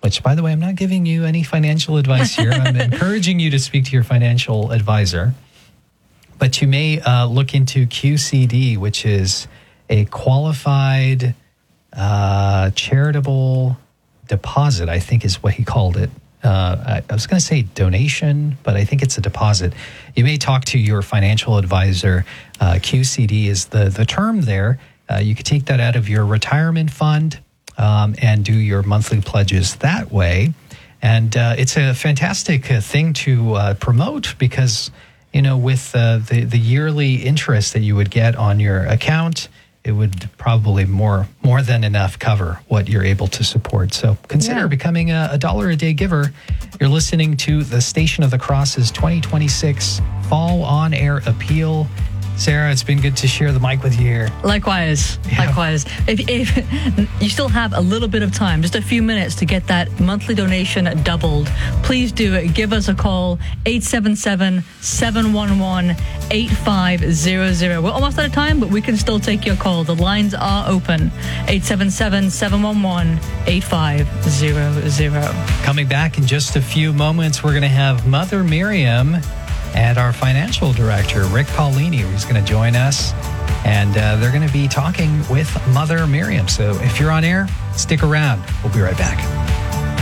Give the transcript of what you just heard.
which, by the way, I'm not giving you any financial advice here. I'm encouraging you to speak to your financial advisor. But you may look into QCD, which is a qualified charitable deposit, I think is what he called it. I was going to say donation, but I think it's a deposit. You may talk to your financial advisor. QCD is the term there. You could take that out of your retirement fund and do your monthly pledges that way. And it's a fantastic thing to promote because, you know, with the yearly interest that you would get on your account, it would probably more than enough cover what you're able to support. So consider becoming a $1 a day giver. You're listening to the Station of the Cross's 2026 Fall On Air Appeal. Sarah, it's been good to share the mic with you here. Likewise. If you still have a little bit of time, just a few minutes to get that monthly donation doubled, please do it. Give us a call, 877-711-8500. We're almost out of time, but we can still take your call. The lines are open, 877-711-8500. Coming back in just a few moments, we're going to have Mother Miriam and our financial director, Rick Paulini, who's going to join us. And they're going to be talking with Mother Miriam. So if you're on air, stick around. We'll be right back.